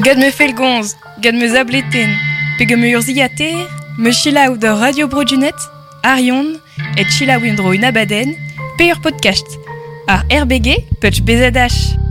Gad me felgonz, gad me zableten, peg me urziater, me chilaou de Radio Brodunet, Arion, et chilaouindro une abaden, pe ur podcast. Ar RBG, petch bezadash.